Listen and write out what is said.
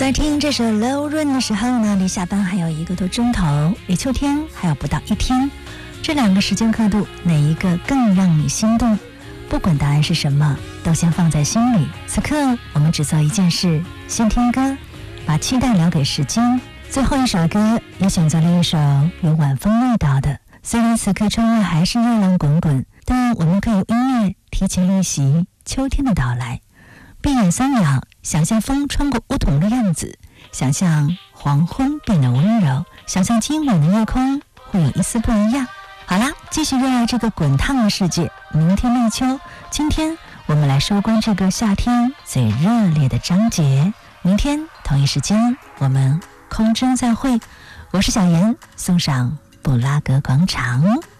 在听这首 Low Run 的时候呢，离下班还有1个多钟头，离秋天还有不到1天。这2个时间刻度，哪一个更让你心动？不管答案是什么，都先放在心里。此刻我们只做一件事，先听歌，把期待留给时间。最后一首歌也选择了一首有晚风味道的。虽然此刻窗外还是热浪滚滚，但我们可以用音乐提前预习秋天的到来。闭眼3秒，想象风穿过梧桐的样子，想象黄昏变得温柔，想象今晚的夜空会有一丝不一样。好啦，继续热爱这个滚烫的世界。明天立秋，今天我们来收官这个夏天最热烈的章节。明天同一时间我们空中再会。我是小妍，送上布拉格广场。